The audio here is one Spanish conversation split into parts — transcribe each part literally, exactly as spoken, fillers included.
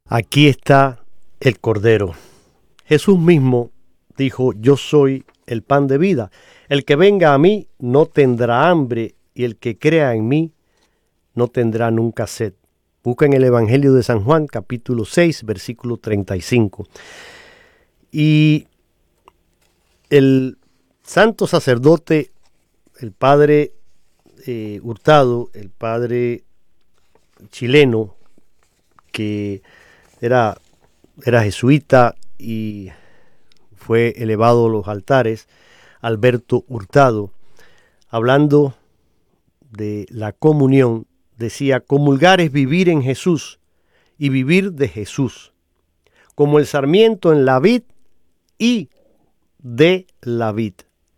Aquí está el Cordero. Jesús mismo dijo: yo soy el pan de vida. El que venga a mí no tendrá hambre, y el que crea en mí no tendrá nunca sed. Busca en el Evangelio de San Juan, capítulo seis, versículo treinta y cinco. Y el santo sacerdote, el padre eh, Hurtado, el padre chileno, que era, era jesuita y fue elevado a los altares, Alberto Hurtado, hablando de la comunión, decía: comulgar es vivir en Jesús y vivir de Jesús, como el sarmiento en la vid y de la vid.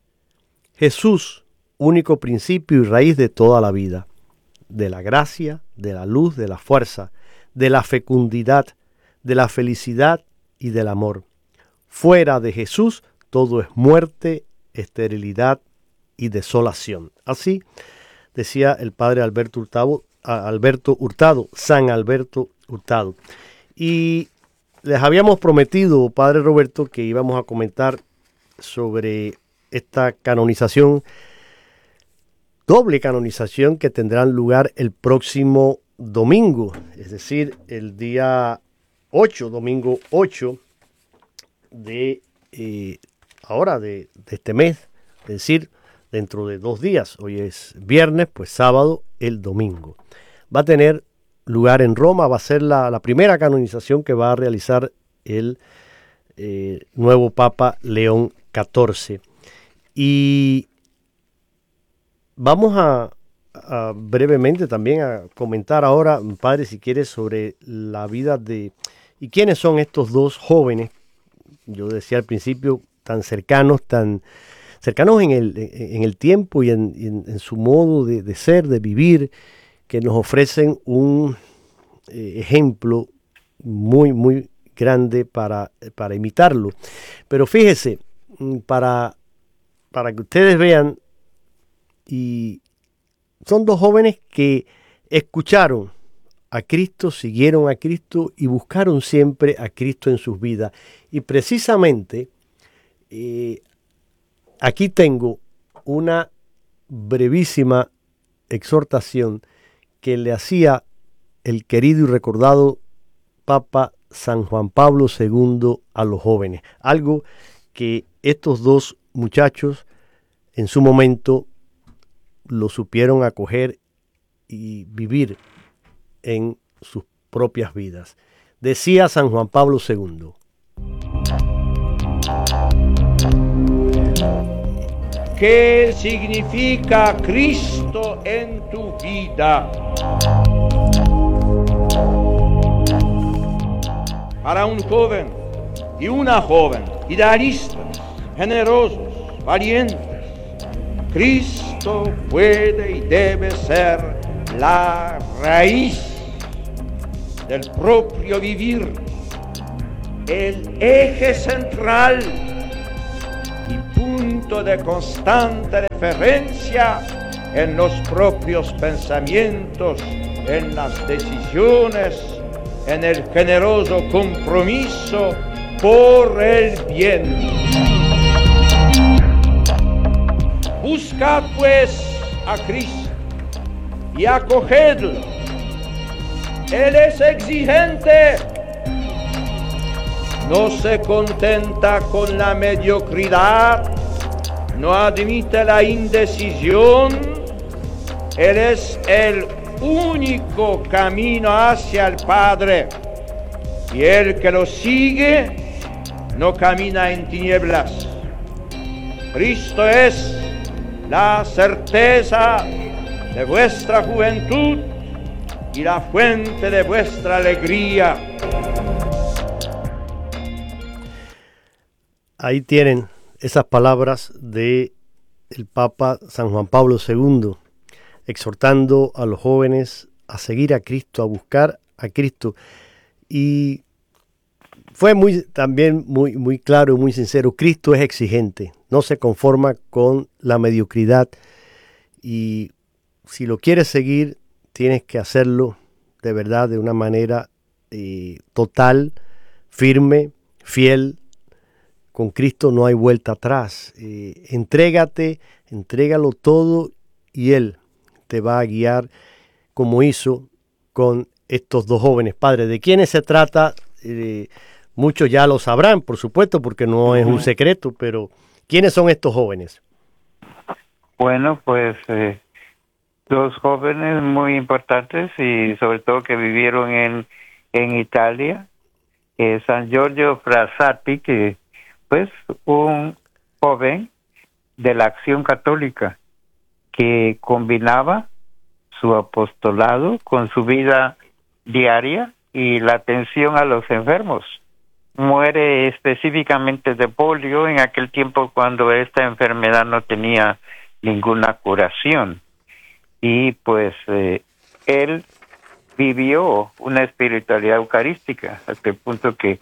Jesús, único principio y raíz de toda la vida, de la gracia, de la luz, de la fuerza, de la fecundidad, de la felicidad y del amor. Fuera de Jesús todo es muerte, esterilidad y desolación. Así decía el padre Alberto Hurtado, Alberto Hurtado, San Alberto Hurtado. Y les habíamos prometido, padre Roberto, que íbamos a comentar sobre esta canonización, doble canonización, que tendrá lugar el próximo domingo, es decir, el día ocho, domingo ocho de eh, ahora de, de este mes, es decir, dentro de dos días. Hoy es viernes, pues sábado, el domingo. Va a tener lugar en Roma, va a ser la, la primera canonización que va a realizar el eh, nuevo Papa León catorce. Y vamos a, a brevemente también a comentar ahora, padre, si quieres, sobre la vida de... ¿Y quiénes son estos dos jóvenes? Yo decía al principio, tan cercanos, tan cercanos en el, en el tiempo y en, en, en su modo de, de ser, de vivir, que nos ofrecen un eh, ejemplo muy, muy grande para, para imitarlo. Pero fíjese, para, para que ustedes vean, y son dos jóvenes que escucharon a Cristo, siguieron a Cristo y buscaron siempre a Cristo en sus vidas. Y precisamente eh, aquí tengo una brevísima exhortación que le hacía el querido y recordado Papa San Juan Pablo segundo a los jóvenes. Algo que estos dos muchachos en su momento lo supieron acoger y vivir en sus propias vidas. Decía San Juan Pablo segundo: ¿qué significa Cristo en tu vida? Para un joven y una joven, idealistas, generosos, valientes, Cristo puede y debe ser la raíz del propio vivir, el eje central y punto de constante referencia en los propios pensamientos, en las decisiones, en el generoso compromiso por el bien. Buscad pues a Cristo y acogedlo. Él es exigente, no se contenta con la mediocridad, no admite la indecisión. Él es el único camino hacia el Padre, y el que lo sigue no camina en tinieblas. Cristo es la certeza de vuestra juventud y la fuente de vuestra alegría. Ahí tienen esas palabras de el Papa San Juan Pablo segundo, exhortando a los jóvenes a seguir a Cristo, a buscar a Cristo. Y fue muy, también muy, muy claro y muy sincero: Cristo es exigente, no se conforma con la mediocridad, y si lo quieres seguir, tienes que hacerlo de verdad, de una manera eh, total, firme, fiel. Con Cristo no hay vuelta atrás. Eh, entrégate, entrégalo todo y Él te va a guiar como hizo con estos dos jóvenes. Padre, ¿de quiénes se trata? Eh, muchos ya lo sabrán, por supuesto, porque no es un secreto, pero ¿quiénes son estos jóvenes? Bueno, pues eh, dos jóvenes muy importantes y sobre todo que vivieron en, en Italia. Eh, San Giorgio Frassati, que pues un joven de la Acción Católica que combinaba su apostolado con su vida diaria y la atención a los enfermos. Muere específicamente de polio en aquel tiempo cuando esta enfermedad no tenía ninguna curación. Y pues eh, él vivió una espiritualidad eucarística hasta el punto que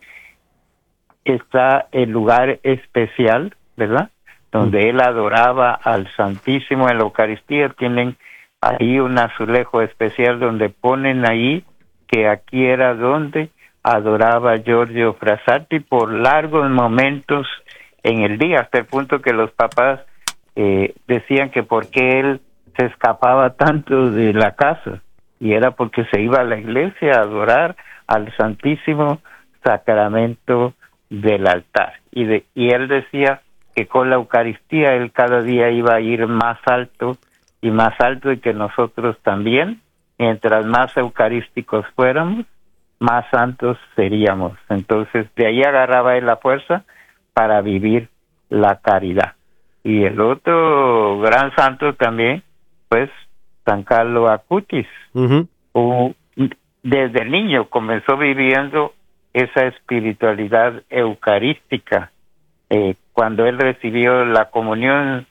está el lugar especial, ¿verdad? Donde él adoraba al Santísimo en la Eucaristía. Tienen ahí un azulejo especial donde ponen ahí que aquí era donde adoraba Giorgio Frassati por largos momentos en el día, hasta el punto que los papás eh, decían que por qué él se escapaba tanto de la casa, y era porque se iba a la iglesia a adorar al Santísimo Sacramento del altar. Y, de, y él decía que con la Eucaristía él cada día iba a ir más alto y más alto, y que nosotros también, mientras más eucarísticos fuéramos, más santos seríamos. Entonces de ahí agarraba él la fuerza para vivir la caridad. Y el otro gran santo también, pues, San Carlo Acutis. Uh-huh. Un, desde niño comenzó viviendo esa espiritualidad eucarística. Eh, cuando él recibió la comunión,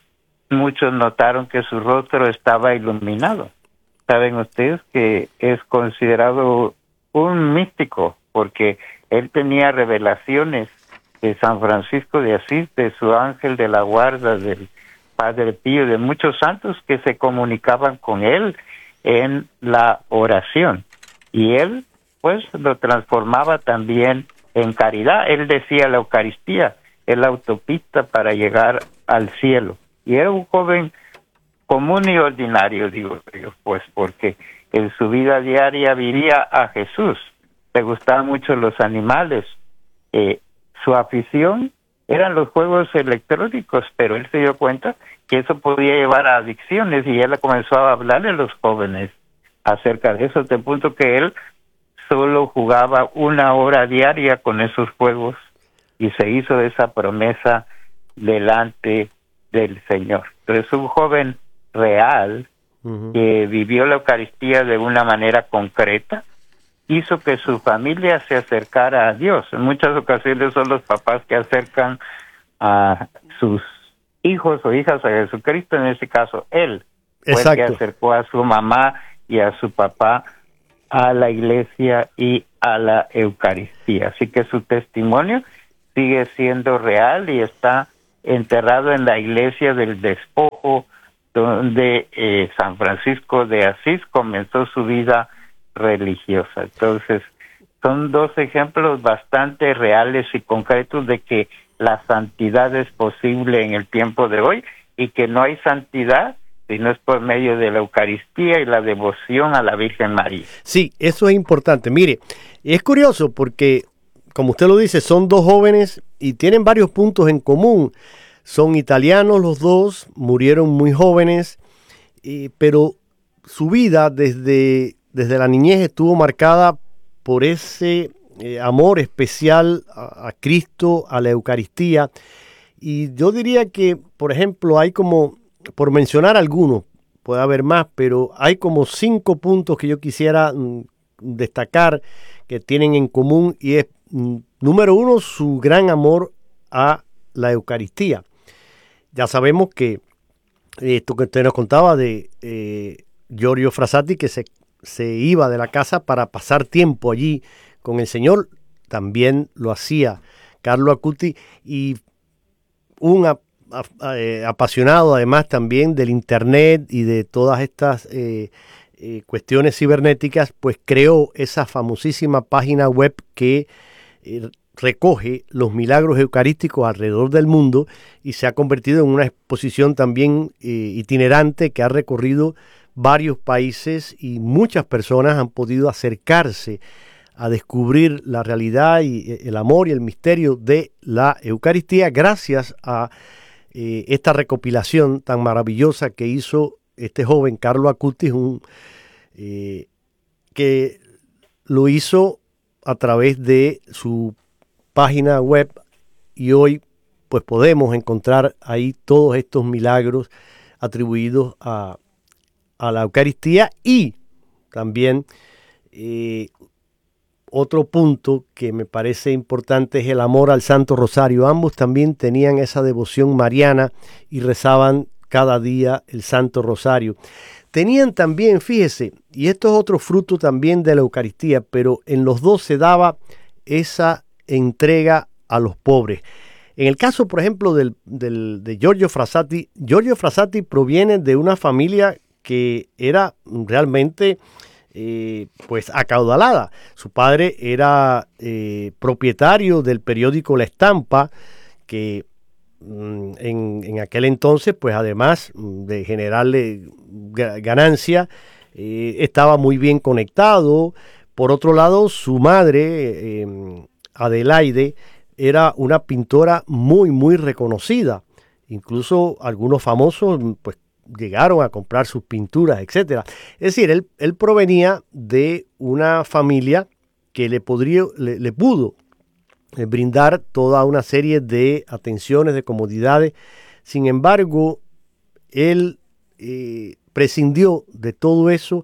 muchos notaron que su rostro estaba iluminado. Saben ustedes que es considerado un místico, porque él tenía revelaciones de San Francisco de Asís, de su ángel de la guarda, del Padre Pío, de muchos santos que se comunicaban con él en la oración. Y él, pues, lo transformaba también en caridad. Él decía, la Eucaristía es la autopista para llegar al cielo. Y era un joven común y ordinario, digo yo, pues, porque en su vida diaria vivía a Jesús. Le gustaban mucho los animales. Eh, su afición eran los juegos electrónicos, pero él se dio cuenta que eso podía llevar a adicciones, y él comenzó a hablarle a los jóvenes acerca de eso, hasta el punto que él solo jugaba una hora diaria con esos juegos, y se hizo esa promesa delante del Señor. Entonces, un joven real, uh-huh, que vivió la Eucaristía de una manera concreta, hizo que su familia se acercara a Dios. En muchas ocasiones son los papás que acercan a sus hijos o hijas a Jesucristo. En este caso, él fue el que acercó a su mamá y a su papá a la iglesia y a la Eucaristía. Así que su testimonio sigue siendo real y está enterrado en la iglesia del Despojo, donde eh, San Francisco de Asís comenzó su vida religiosa. Entonces, son dos ejemplos bastante reales y concretos de que la santidad es posible en el tiempo de hoy, y que no hay santidad si no es por medio de la Eucaristía y la devoción a la Virgen María. Sí, eso es importante. Mire, es curioso porque, como usted lo dice, son dos jóvenes y tienen varios puntos en común. Son italianos los dos, murieron muy jóvenes, eh, pero su vida desde, desde la niñez estuvo marcada por ese eh, amor especial a, a Cristo, a la Eucaristía. Y yo diría que, por ejemplo, hay como, por mencionar algunos, puede haber más, pero hay como cinco puntos que yo quisiera mm, destacar que tienen en común, y es, mm, número uno, su gran amor a la Eucaristía. Ya sabemos que esto que usted nos contaba de eh, Giorgio Frassati, que se, se iba de la casa para pasar tiempo allí con el Señor, también lo hacía Carlo Acutis, y un a, a, a, apasionado además también del internet y de todas estas eh, eh, cuestiones cibernéticas, pues creó esa famosísima página web que eh, recoge los milagros eucarísticos alrededor del mundo y se ha convertido en una exposición también eh, itinerante que ha recorrido varios países y muchas personas han podido acercarse a descubrir la realidad y el amor y el misterio de la Eucaristía gracias a eh, esta recopilación tan maravillosa que hizo este joven Carlo Acutis, un, eh, que lo hizo a través de su página web y hoy pues podemos encontrar ahí todos estos milagros atribuidos a, a la Eucaristía y también eh, otro punto que me parece importante es el amor al Santo Rosario. Ambos también tenían esa devoción mariana y rezaban cada día el Santo Rosario. Tenían también, fíjese, y esto es otro fruto también de la Eucaristía, pero en los dos se daba esa entrega a los pobres. En el caso, por ejemplo, del, del, de Giorgio Frassati, Giorgio Frassati proviene de una familia que era realmente Eh, pues acaudalada. Su padre era eh, propietario del periódico La Estampa, que mm, en, en aquel entonces, pues además de generarle ganancia, eh, estaba muy bien conectado. Por otro lado, su madre, eh, Adelaide, era una pintora muy, muy reconocida. Incluso algunos famosos, pues, llegaron a comprar sus pinturas, etcétera. Es decir, él, él provenía de una familia que le, podría, le, le pudo brindar toda una serie de atenciones, de comodidades. Sin embargo, él eh, prescindió de todo eso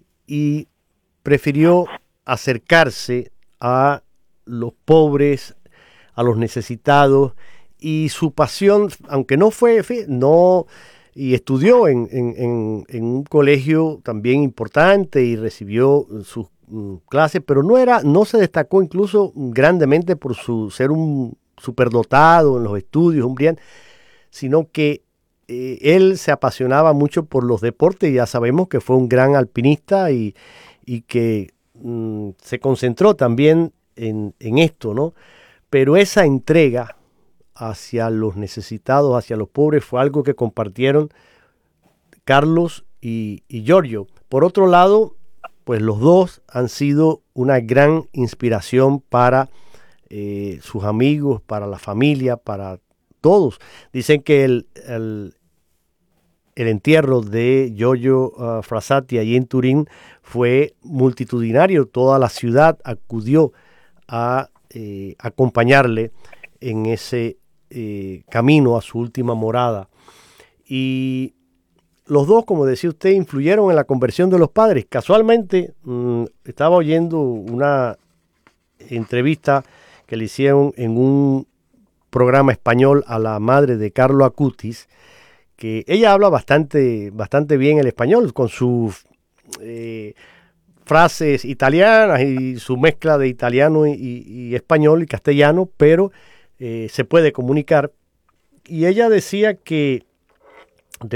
y prefirió acercarse a los pobres, a los necesitados, y su pasión, aunque no fue, no... y estudió en, en, en, en un colegio también importante y recibió sus mm, clases, pero no era, no se destacó incluso grandemente por su ser un superdotado en los estudios, un brillante, sino que eh, él se apasionaba mucho por los deportes y ya sabemos que fue un gran alpinista y, y que mm, se concentró también en, en esto, ¿no? Pero esa entrega hacia los necesitados, hacia los pobres, fue algo que compartieron Carlos y, y Giorgio. Por otro lado, pues los dos han sido una gran inspiración para eh, sus amigos, para la familia, para todos. Dicen que el, el, el entierro de Giorgio uh, Frassati allí en Turín fue multitudinario. Toda la ciudad acudió a eh, acompañarle en ese Eh, camino a su última morada. Y los dos, como decía usted, influyeron en la conversión de los padres. Casualmente mmm, estaba oyendo una entrevista que le hicieron en un programa español a la madre de Carlo Acutis, que ella habla bastante, bastante bien el español, con sus eh, frases italianas y su mezcla de italiano y, y, y español y castellano, pero Eh, se puede comunicar. Y ella decía que